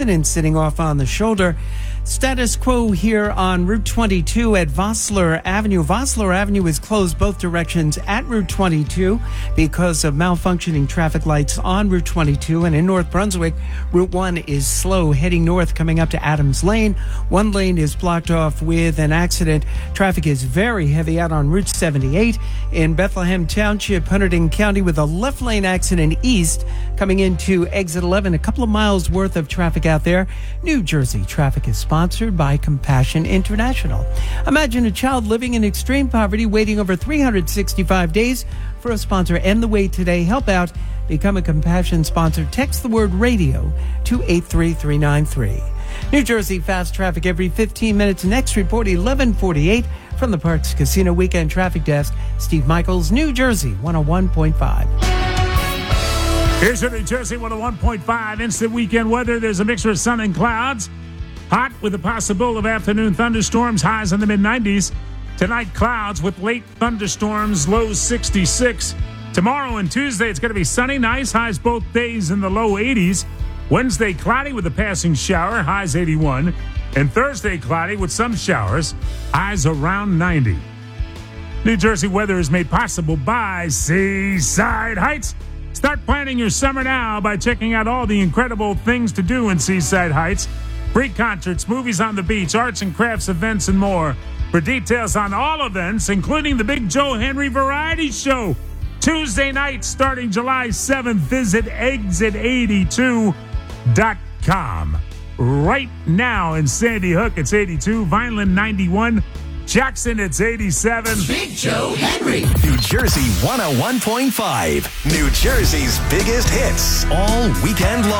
accident sitting off on the shoulder. Status quo here on Route 22 at Vossler Avenue. Vossler Avenue is closed both directions at Route 22 because of malfunctioning traffic lights on Route 22. And in North Brunswick, Route 1 is slow heading north coming up to Adams Lane. One lane is blocked off with an accident. Traffic is very heavy out on Route 78 in Bethlehem Township, Hunterdon County, with a left lane accident east coming into exit 11. A couple of miles worth of traffic out there. New Jersey traffic is sponsored by Compassion International. Imagine a child living in extreme poverty waiting over 365 days for a sponsor. End the wait today. Help out. Become a Compassion sponsor. Text the word radio to 83393. New Jersey fast traffic every 15 minutes. Next report 1148 from the Parks Casino Weekend Traffic Desk. Steve Michaels, New Jersey 101.5. Here's your New Jersey 101.5 instant weekend weather. There's a mixture of sun and clouds. Hot with the possibility of afternoon thunderstorms, highs in the mid-90s. Tonight, clouds with late thunderstorms, lows 66. Tomorrow and Tuesday, it's going to be sunny, nice, highs both days in the low 80s. Wednesday, cloudy with a passing shower, highs 81. And Thursday, cloudy with some showers, highs around 90. New Jersey weather is made possible by Seaside Heights. Start planning your summer now by checking out all the incredible things to do in Seaside Heights. Free concerts, movies on the beach, arts and crafts events, and more. For details on all events, including the Big Joe Henry Variety Show, Tuesday night starting July 7th, visit exit82.com. Right now in Sandy Hook, it's 82, Vineland 91, Jackson, it's 87. Big Joe Henry. New Jersey 101.5. New Jersey's biggest hits all weekend long.